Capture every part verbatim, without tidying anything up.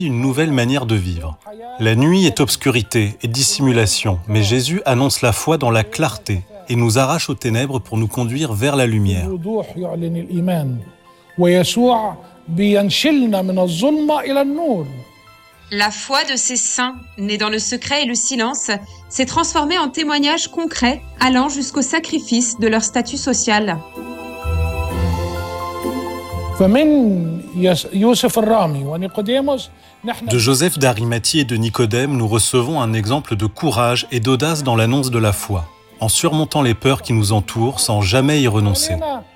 Une nouvelle manière de vivre. La nuit est obscurité et dissimulation, mais Jésus annonce la foi dans la clarté et nous arrache aux ténèbres pour nous conduire vers la lumière. La foi de ces saints, née dans le secret et le silence, s'est transformée en témoignage concret, allant jusqu'au sacrifice de leur statut social. De Joseph d'Arimathie et de Nicodème, nous recevons un exemple de courage et d'audace dans l'annonce de la foi, en surmontant les peurs qui nous entourent sans jamais y renoncer.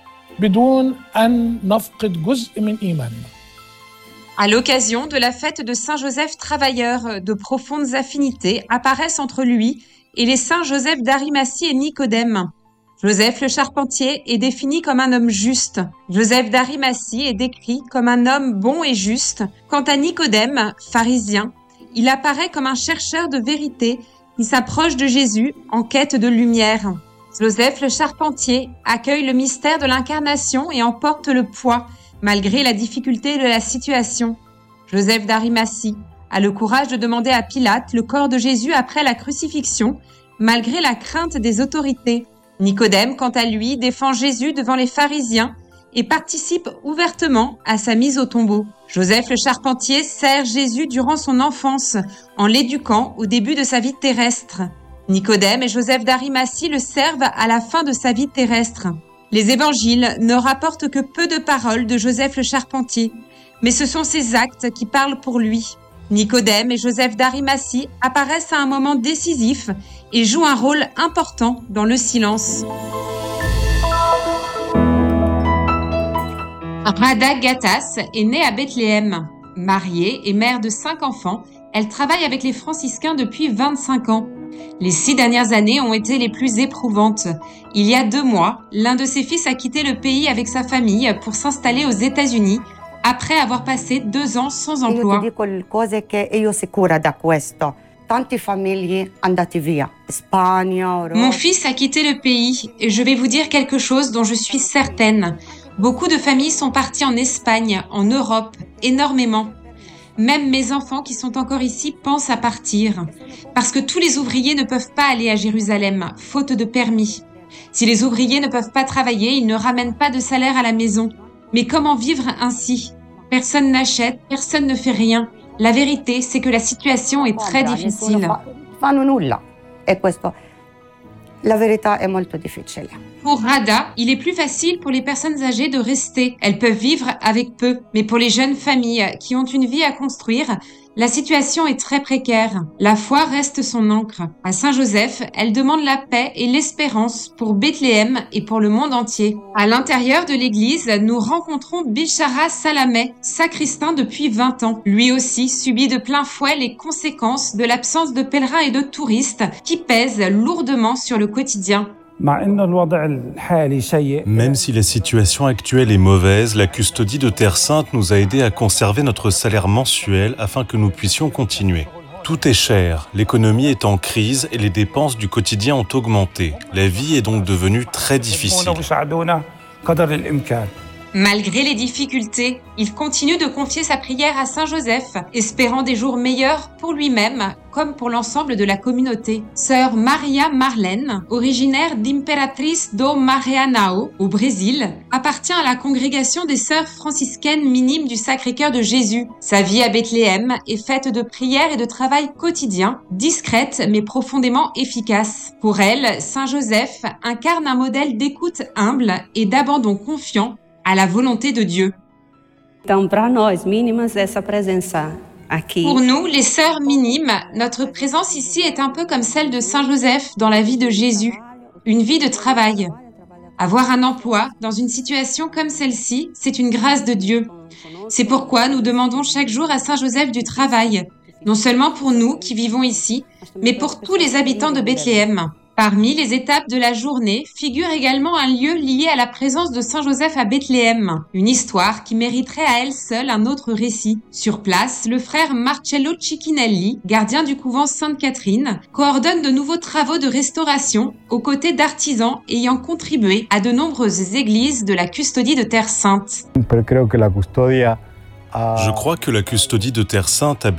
À l'occasion de la fête de Saint Joseph Travailleur, de profondes affinités apparaissent entre lui et les saints Joseph d'Arimathie et Nicodème. Joseph le Charpentier est défini comme un homme juste. Joseph d'Arimathie est décrit comme un homme bon et juste. Quant à Nicodème, pharisien, il apparaît comme un chercheur de vérité qui s'approche de Jésus en quête de lumière. Joseph le Charpentier accueille le mystère de l'incarnation et en porte le poids, malgré la difficulté de la situation. Joseph d'Arimathie a le courage de demander à Pilate le corps de Jésus après la crucifixion, malgré la crainte des autorités. Nicodème, quant à lui, défend Jésus devant les pharisiens et participe ouvertement à sa mise au tombeau. Joseph le Charpentier sert Jésus durant son enfance, en l'éduquant au début de sa vie terrestre. Nicodème et Joseph d'Arimathie le servent à la fin de sa vie terrestre. Les évangiles ne rapportent que peu de paroles de Joseph le Charpentier, mais ce sont ses actes qui parlent pour lui. Nicodème et Joseph d'Arimathie apparaissent à un moment décisif et jouent un rôle important dans le silence. Rada Ghattas est née à Bethléem. Mariée et mère de cinq enfants, elle travaille avec les franciscains depuis vingt-cinq ans. Les six dernières années ont été les plus éprouvantes. Il y a deux mois, l'un de ses fils a quitté le pays avec sa famille pour s'installer aux États-Unis après avoir passé deux ans sans emploi. Mon fils a quitté le pays et je vais vous dire quelque chose dont je suis certaine. Beaucoup de familles sont parties en Espagne, en Europe, énormément. Même mes enfants qui sont encore ici pensent à partir. Parce que tous les ouvriers ne peuvent pas aller à Jérusalem, faute de permis. Si les ouvriers ne peuvent pas travailler, ils ne ramènent pas de salaire à la maison. Mais comment vivre ainsi? Personne n'achète, personne ne fait rien. La vérité, c'est que la situation est très difficile. Pour Rada, il est plus facile pour les personnes âgées de rester. Elles peuvent vivre avec peu. Mais pour les jeunes familles qui ont une vie à construire, la situation est très précaire. La foi reste son ancre. À Saint-Joseph, elle demande la paix et l'espérance pour Bethléem et pour le monde entier. À l'intérieur de l'église, nous rencontrons Bichara Salameh, sacristain depuis vingt ans. Lui aussi subit de plein fouet les conséquences de l'absence de pèlerins et de touristes qui pèsent lourdement sur le quotidien. Même si la situation actuelle est mauvaise, la custodie de Terre Sainte nous a aidés à conserver notre salaire mensuel afin que nous puissions continuer. Tout est cher, l'économie est en crise et les dépenses du quotidien ont augmenté. La vie est donc devenue très difficile. Malgré les difficultés, il continue de confier sa prière à Saint Joseph, espérant des jours meilleurs pour lui-même comme pour l'ensemble de la communauté. Sœur Maria Marlene, originaire d'Imperatriz do Maranhão, au Brésil, appartient à la congrégation des sœurs franciscaines minimes du Sacré-Cœur de Jésus. Sa vie à Bethléem est faite de prières et de travail quotidien, discrète mais profondément efficace. Pour elle, Saint Joseph incarne un modèle d'écoute humble et d'abandon confiant à la volonté de Dieu. Pour nous, les sœurs minimes, notre présence ici est un peu comme celle de Saint Joseph dans la vie de Jésus, une vie de travail. Avoir un emploi dans une situation comme celle-ci, c'est une grâce de Dieu. C'est pourquoi nous demandons chaque jour à Saint Joseph du travail, non seulement pour nous qui vivons ici, mais pour tous les habitants de Bethléem. Parmi les étapes de la journée figure également un lieu lié à la présence de Saint Joseph à Bethléem, une histoire qui mériterait à elle seule un autre récit. Sur place, le frère Marcello Cicchinelli, gardien du couvent Sainte-Catherine, coordonne de nouveaux travaux de restauration aux côtés d'artisans ayant contribué à de nombreuses églises de la custodie de Terre Sainte. Je crois que la custodie de Terre Sainte a